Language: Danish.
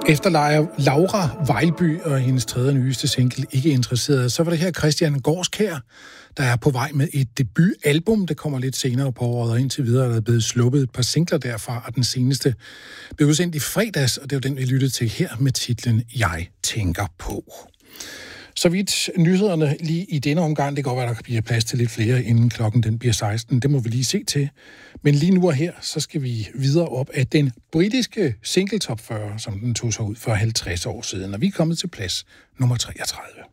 Efter Laura Vejlby og hendes tredje nyeste single Ikke Interesseret, så var det her Christian Gårdskjær, der er på vej med et debutalbum. Det kommer lidt senere på året, og indtil videre er der blevet sluppet et par singler derfra, og den seneste blev udsendt i fredags, og det er jo den, vi lyttede til her med titlen Jeg tænker på. Så vidt nyhederne lige i denne omgang, det går være, der bliver plads til lidt flere, inden klokken den bliver 16. Det må vi lige se til. Men lige nu og her, så skal vi videre op af den britiske single top 40, som den tog sig ud for 50 år siden. Og vi er kommet til plads nummer 33.